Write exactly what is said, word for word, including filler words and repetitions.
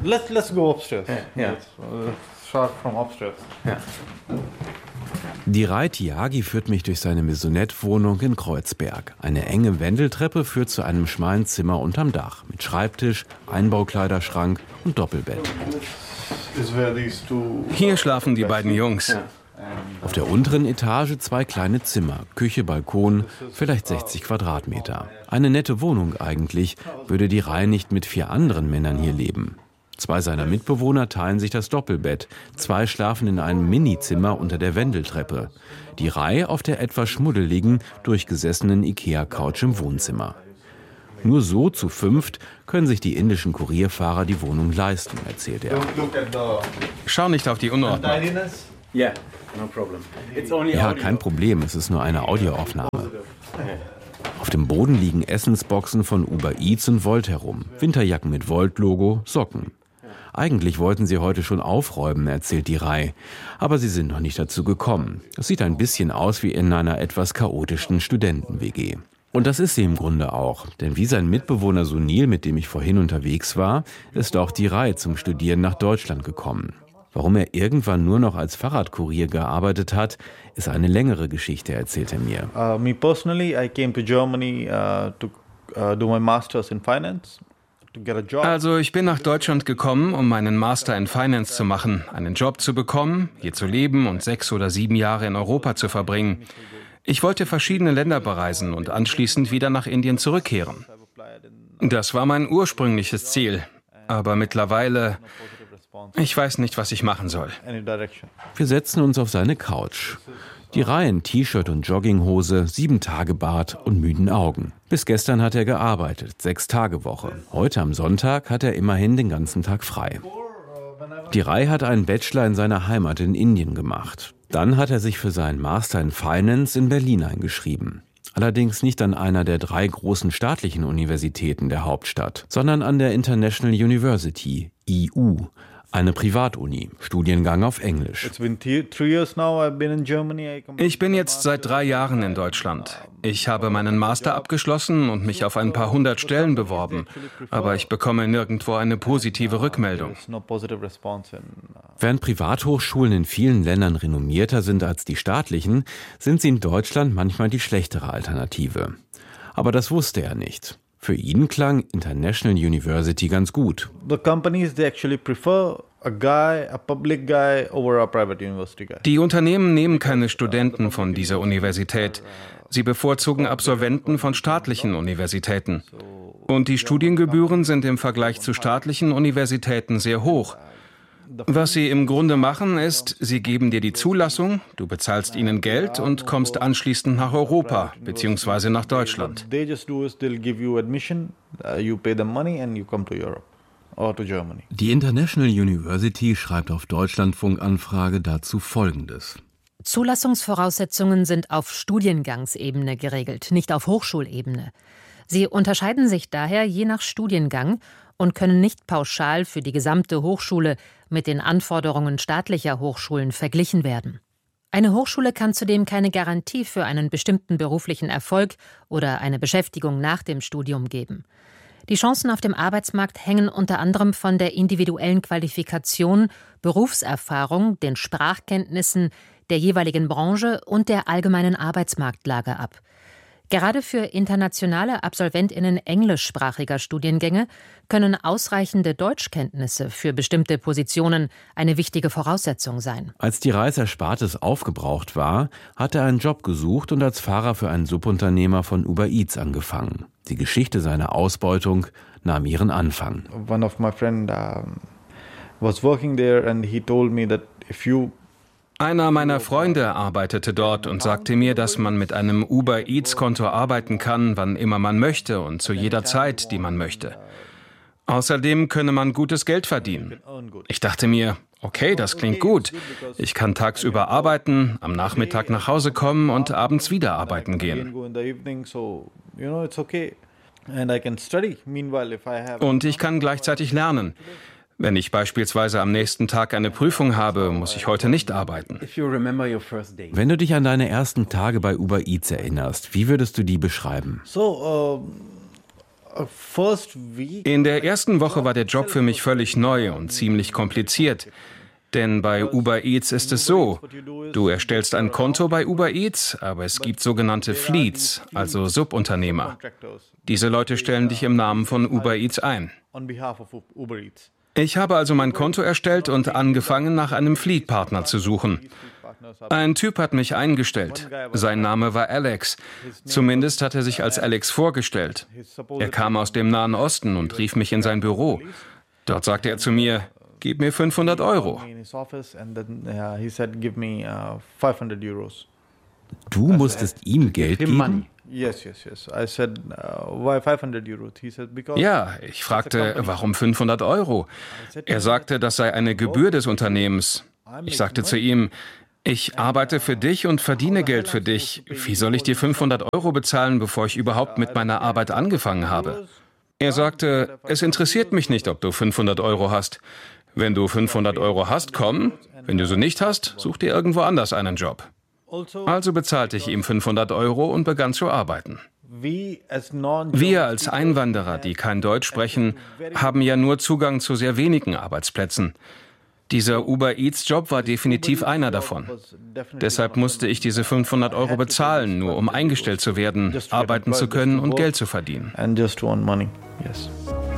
Let's let's go upstairs. Yeah. Uh, start from upstairs. Yeah. Dhiray Tyagi führt mich durch seine Maisonette-Wohnung in Kreuzberg. Eine enge Wendeltreppe führt zu einem schmalen Zimmer unterm Dach mit Schreibtisch, Einbaukleiderschrank und Doppelbett. Hier schlafen die beiden Jungs. Auf der unteren Etage zwei kleine Zimmer, Küche, Balkon, vielleicht sechzig Quadratmeter. Eine nette Wohnung eigentlich, würde Dhiray nicht mit vier anderen Männern hier leben. Zwei seiner Mitbewohner teilen sich das Doppelbett. Zwei schlafen in einem Minizimmer unter der Wendeltreppe. Dhiray auf der etwas schmuddeligen, durchgesessenen Ikea-Couch im Wohnzimmer. Nur so zu fünft können sich die indischen Kurierfahrer die Wohnung leisten, erzählt er. Schau nicht auf die Unordnung. Ja, kein Problem, es ist nur eine Audioaufnahme. Auf dem Boden liegen Essensboxen von Uber Eats und Volt herum. Winterjacken mit Volt-Logo, Socken. Eigentlich wollten sie heute schon aufräumen, erzählt Dhiray. Aber sie sind noch nicht dazu gekommen. Es sieht ein bisschen aus wie in einer etwas chaotischen Studenten-W G. Und das ist sie im Grunde auch. Denn wie sein Mitbewohner Sunil, mit dem ich vorhin unterwegs war, ist auch Dhiray zum Studieren nach Deutschland gekommen. Warum er irgendwann nur noch als Fahrradkurier gearbeitet hat, ist eine längere Geschichte, erzählt er mir. Uh, me personally, I came to Germany uh, to uh, do my masters in finance. Also ich bin nach Deutschland gekommen, um meinen Master in Finance zu machen, einen Job zu bekommen, hier zu leben und sechs oder sieben Jahre in Europa zu verbringen. Ich wollte verschiedene Länder bereisen und anschließend wieder nach Indien zurückkehren. Das war mein ursprüngliches Ziel, aber mittlerweile, ich weiß nicht, was ich machen soll. Wir setzen uns auf seine Couch. Dhiray in T-Shirt und Jogginghose, sieben Tage Bart und müden Augen. Bis gestern hat er gearbeitet, sechs Tage Woche. Heute am Sonntag hat er immerhin den ganzen Tag frei. Dhiray hat einen Bachelor in seiner Heimat in Indien gemacht. Dann hat er sich für seinen Master in Finance in Berlin eingeschrieben. Allerdings nicht an einer der drei großen staatlichen Universitäten der Hauptstadt, sondern an der International University, I U. Eine Privatuni, Studiengang auf Englisch. Ich bin jetzt seit drei Jahren in Deutschland. Ich habe meinen Master abgeschlossen und mich auf ein paar hundert Stellen beworben. Aber ich bekomme nirgendwo eine positive Rückmeldung. Während Privathochschulen in vielen Ländern renommierter sind als die staatlichen, sind sie in Deutschland manchmal die schlechtere Alternative. Aber das wusste er nicht. Für ihn klang International University ganz gut. Die Unternehmen nehmen keine Studenten von dieser Universität. Sie bevorzugen Absolventen von staatlichen Universitäten. Und die Studiengebühren sind im Vergleich zu staatlichen Universitäten sehr hoch. Was sie im Grunde machen, ist, sie geben dir die Zulassung, du bezahlst ihnen Geld und kommst anschließend nach Europa bzw. nach Deutschland. Die International University schreibt auf Deutschlandfunk-Anfrage dazu Folgendes. Zulassungsvoraussetzungen sind auf Studiengangsebene geregelt, nicht auf Hochschulebene. Sie unterscheiden sich daher je nach Studiengang und können nicht pauschal für die gesamte Hochschule mit den Anforderungen staatlicher Hochschulen verglichen werden. Eine Hochschule kann zudem keine Garantie für einen bestimmten beruflichen Erfolg oder eine Beschäftigung nach dem Studium geben. Die Chancen auf dem Arbeitsmarkt hängen unter anderem von der individuellen Qualifikation, Berufserfahrung, den Sprachkenntnissen der jeweiligen Branche und der allgemeinen Arbeitsmarktlage ab. Gerade für internationale AbsolventInnen englischsprachiger Studiengänge können ausreichende Deutschkenntnisse für bestimmte Positionen eine wichtige Voraussetzung sein. Als Dhirays Erspartes aufgebraucht war, hat er einen Job gesucht und als Fahrer für einen Subunternehmer von Uber Eats angefangen. Die Geschichte seiner Ausbeutung nahm ihren Anfang. One of my friend uh, was working there and he told me that if you Einer meiner Freunde arbeitete dort und sagte mir, dass man mit einem Uber Eats-Konto arbeiten kann, wann immer man möchte und zu jeder Zeit, die man möchte. Außerdem könne man gutes Geld verdienen. Ich dachte mir, okay, das klingt gut. Ich kann tagsüber arbeiten, am Nachmittag nach Hause kommen und abends wieder arbeiten gehen. Und ich kann gleichzeitig lernen. Wenn ich beispielsweise am nächsten Tag eine Prüfung habe, muss ich heute nicht arbeiten. Wenn du dich an deine ersten Tage bei Uber Eats erinnerst, wie würdest du die beschreiben? So, uh, In der ersten Woche war der Job für mich völlig neu und ziemlich kompliziert. Denn bei Uber Eats ist es so, du erstellst ein Konto bei Uber Eats, aber es gibt sogenannte Fleets, also Subunternehmer. Diese Leute stellen dich im Namen von Uber Eats ein. Ich habe also mein Konto erstellt und angefangen, nach einem Fleet-Partner zu suchen. Ein Typ hat mich eingestellt. Sein Name war Alex. Zumindest hat er sich als Alex vorgestellt. Er kam aus dem Nahen Osten und rief mich in sein Büro. Dort sagte er zu mir, gib mir fünfhundert Euro. Du musstest ihm Geld geben? Ja, ich fragte, warum fünfhundert Euro? Er sagte, das sei eine Gebühr des Unternehmens. Ich sagte zu ihm, ich arbeite für dich und verdiene Geld für dich. Wie soll ich dir fünfhundert Euro bezahlen, bevor ich überhaupt mit meiner Arbeit angefangen habe? Er sagte, es interessiert mich nicht, ob du fünfhundert Euro hast. Wenn du fünfhundert Euro hast, komm. Wenn du sie nicht hast, such dir irgendwo anders einen Job. Also bezahlte ich ihm fünfhundert Euro und begann zu arbeiten. Wir als Einwanderer, die kein Deutsch sprechen, haben ja nur Zugang zu sehr wenigen Arbeitsplätzen. Dieser Uber Eats Job war definitiv einer davon. Deshalb musste ich diese fünfhundert Euro bezahlen, nur um eingestellt zu werden, arbeiten zu können und Geld zu verdienen. And just to earn money. Yes.